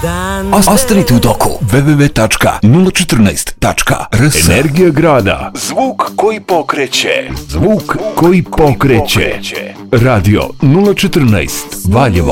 Ostanite u toku. www.014.rs. Energija grada. Zvuk koji pokreće. Radio 014 Valjevo.